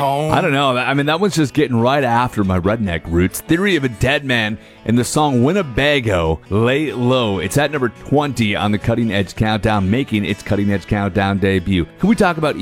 I don't know. I mean, that one's just getting right after my redneck roots. Theory of a Dead Man and the song Winnebago, Lay Low. It's at number 20 on the Cutting Edge Countdown, making its Cutting Edge Countdown debut. Can we talk about